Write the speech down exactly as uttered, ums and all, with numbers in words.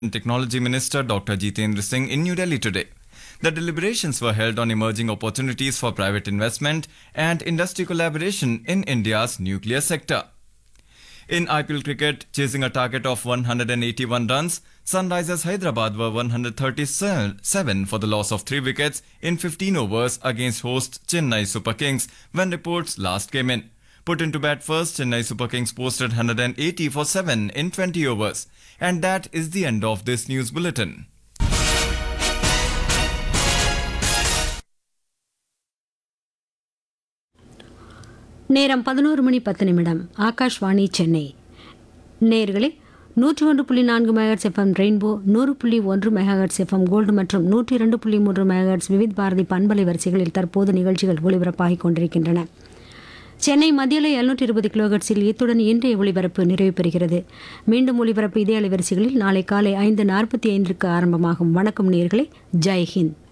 and Technology Minister Doctor Jitendra Singh in New Delhi today. The deliberations were held on emerging opportunities for private investment and industry collaboration in India's nuclear sector. In I P L cricket, chasing a target of one hundred eighty-one runs, Sunrisers Hyderabad were one hundred thirty-seven for the loss of three wickets in fifteen overs against host Chennai Super Kings when reports last came in. Put into bat first, Chennai Super Kings posted one hundred eighty for seven in twenty overs. And that is the end of this news bulletin. நேரம் பதினோரு மணி பத்து நிமிடம். ஆகாஷ்வாணி சென்னை. நேயர்களே, நூற்றி ஒன்று புள்ளி நான்கு megahertz FM rainbow, நூறு புள்ளி ஒன்று மெகாஹெர்ட்ஸ் எஃப்எம் கோல்டு மற்றும் நூற்றி இரண்டு புள்ளி மூன்று மெகாஹெர்ட்ஸ் விவித் பாரதி பண்பலை வரிசைகளில் தற்போது நிகழ்ச்சிகள் ஒளிபரப்பாகிக் கொண்டிருக்கின்றன. சென்னை மத்தியில் எழுநூற்றி இருபது கிலோஹெர்ட்ஸில் இத்துடன் இன்றைய ஒளிபரப்பு நிறைவு பெறுகிறது. மீண்டும் ஒளிபரப்பு இதே அலைவரிசைகளில் நாளை காலை ஐந்து நாற்பத்தி ஐந்திற்கு ஆரம்பமாகும். வணக்கம் நேயர்களே, ஜெய் ஹிந்த்.